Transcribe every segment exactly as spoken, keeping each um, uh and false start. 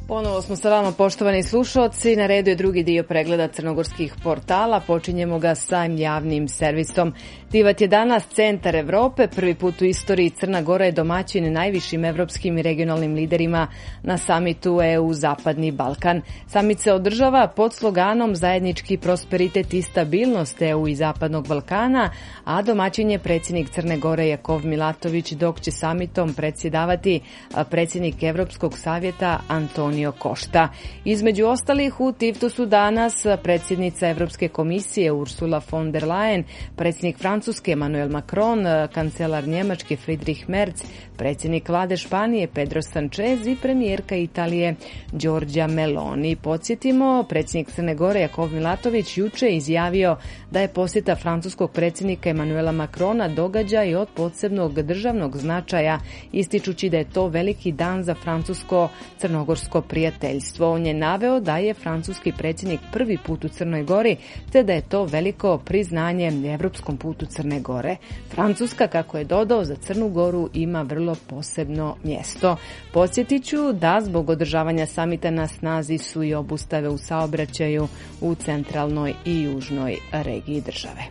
Ponovo smo sa vama, poštovani slušalci. Na redu je drugi dio pregleda crnogorskih portala. Počinjemo ga sa javnim servisom. Tivat je danas centar Evrope. Prvi put u istoriji Crna Gora je domaćin najvišim evropskim i regionalnim liderima na samitu E U Zapadni Balkan. Samit se održava pod sloganom Zajednički prosperitet i stabilnost E U i Zapadnog Balkana, a domaćin je predsjednik Crne Gore Jakov Milatović, dok će samitom predsjedavati predsjednik Evropskog savjeta Antonio Košta. Između ostalih u Tivtu su danas predsjednica Evropske komisije Ursula von der Leyen, predsjednik Francuske Emmanuel Macron, kancelar Njemačke Friedrich Merz, predsjednik vlade Španije Pedro Sanchez i premijerka Italije Giorgia Meloni. Podsjetimo, predsjednik Crne Gore Jakov Milatović juče izjavio da je posjeta francuskog predsjednika Emmanuela Macrona događaj od posebnog državnog značaja, ističući da je to veliki dan za francusko-crnogorsko prijateljstvo. On je naveo da je francuski predsjednik prvi put u Crnoj Gori, te da je to veliko priznanje evropskom putu Crne Gore. Francuska, kako je dodao, za Crnu Goru ima vrlo posebno mjesto. Podsjetit ću da zbog održavanja samita na snazi su i obustave u saobraćaju u centralnoj i južnoj regiji države.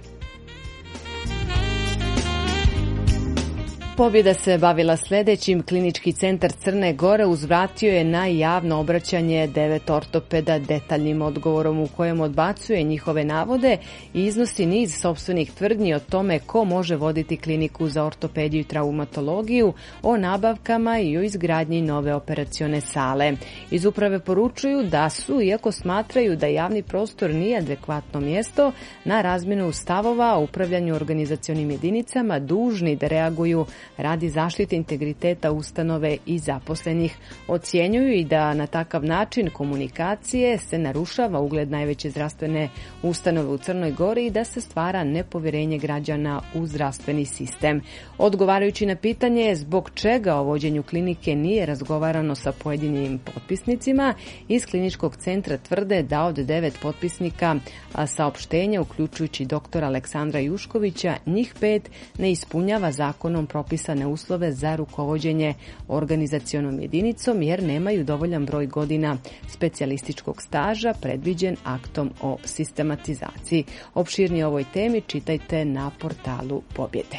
Pobjeda se bavila sljedećim. Klinički centar Crne Gore uzvratio je na javno obraćanje devet ortopeda detaljnim odgovorom u kojem odbacuje njihove navode i iznosi niz sopstvenih tvrdnji o tome ko može voditi kliniku za ortopediju i traumatologiju, o nabavkama i o izgradnji nove operacione sale. Iz uprave poručuju da su, iako smatraju da javni prostor nije adekvatno mjesto, na razmjenu stavova o upravljanju organizacionim jedinicama dužni da reaguju radi zaštite integriteta ustanove i zaposlenih. Ocjenjuju i da na takav način komunikacije se narušava ugled najveće zdravstvene ustanove u Crnoj Gori i da se stvara nepovjerenje građana u zdravstveni sistem. Odgovarajući na pitanje zbog čega o vođenju klinike nije razgovarano sa pojedinim potpisnicima, iz kliničkog centra tvrde da od devet potpisnika saopštenja, uključujući doktora Aleksandra Juškovića, njih pet ne ispunjava zakonom propisane uslove za rukovođenje organizacionom jedinicom jer nemaju dovoljan broj godina specijalističkog staža predviđen aktom o sistematizaciji. Opširnije o ovoj temi čitajte na portalu Pobjede.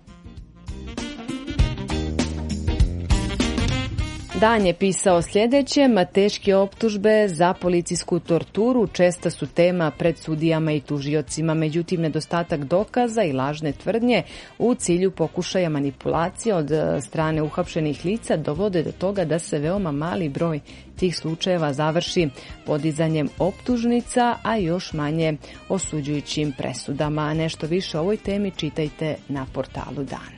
Dan je pisao sljedećem. Teške optužbe za policijsku torturu česta su tema pred sudijama i tužiocima, međutim nedostatak dokaza i lažne tvrdnje u cilju pokušaja manipulacije od strane uhapšenih lica dovode do toga da se veoma mali broj tih slučajeva završi podizanjem optužnica, a još manje osuđujućim presudama. Nešto više o ovoj temi čitajte na portalu Dan.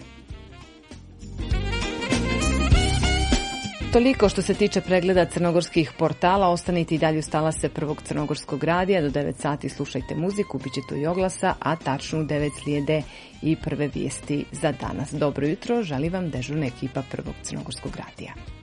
Toliko što se tiče pregleda crnogorskih portala. Ostanite i dalje uz talase Prvog crnogorskog radija. Do devet sati slušajte muziku, bit će tu i oglasa, a tačno u devet slijede i prve vijesti za danas. Dobro jutro, želi vam dežurna ekipa Prvog crnogorskog radija.